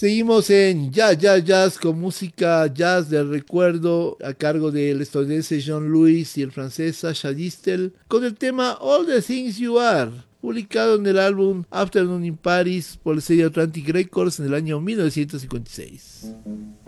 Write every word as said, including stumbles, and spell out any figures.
Seguimos en Jazz, Jazz, Jazz con música jazz del recuerdo a cargo del estadounidense John Lewis y el francés Sacha Distel con el tema All the Things You Are, publicado en el álbum Afternoon in Paris por el sello Atlantic Records en el año mil novecientos cincuenta y seis.